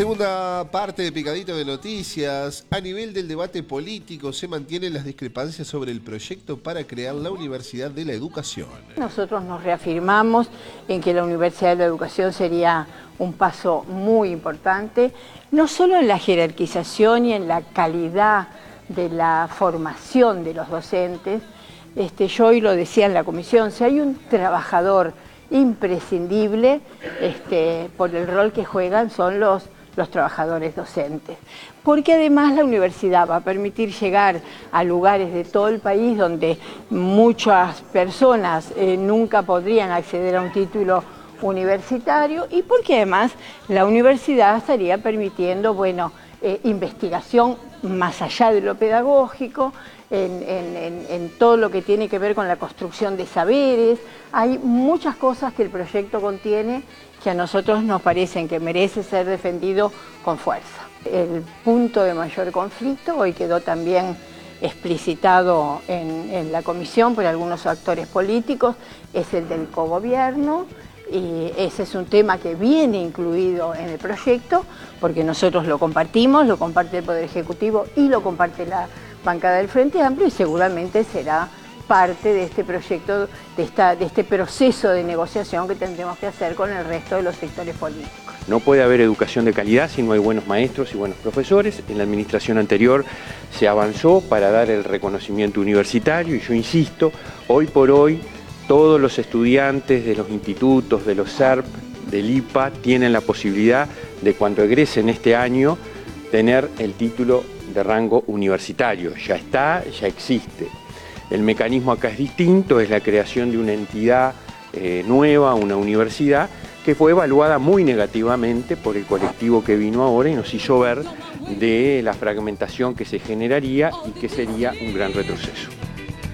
Segunda parte de Picadito de Noticias. A nivel del debate político se mantienen las discrepancias sobre el proyecto para crear la Universidad de la Educación. Nosotros nos reafirmamos en que la Universidad de la Educación sería un paso muy importante, no solo en la jerarquización y en la calidad de la formación de los docentes. Yo hoy lo decía en la comisión, si hay un trabajador imprescindible por el rol que juegan son los trabajadores docentes, porque además la universidad va a permitir llegar a lugares de todo el país donde muchas personas nunca podrían acceder a un título universitario, y porque además la universidad estaría permitiendo, investigación más allá de lo pedagógico, en todo lo que tiene que ver con la construcción de saberes. Hay muchas cosas que el proyecto contiene que a nosotros nos parecen que merece ser defendido con fuerza. El punto de mayor conflicto hoy quedó también explicitado en la comisión por algunos actores políticos, es el del cogobierno, y ese es un tema que viene incluido en el proyecto porque nosotros lo compartimos, lo comparte el Poder Ejecutivo y lo comparte la bancada del Frente Amplio, y seguramente será parte de este proyecto, de este proceso de negociación que tendremos que hacer con el resto de los sectores políticos. No puede haber educación de calidad si no hay buenos maestros y buenos profesores. En la administración anterior se avanzó para dar el reconocimiento universitario y yo insisto, hoy por hoy todos los estudiantes de los institutos, de los SERP, del IPA, tienen la posibilidad de cuando egresen este año tener el título de rango universitario. Ya está, ya existe. El mecanismo acá es distinto, es la creación de una entidad nueva, una universidad, que fue evaluada muy negativamente por el colectivo que vino ahora y nos hizo ver de la fragmentación que se generaría y que sería un gran retroceso.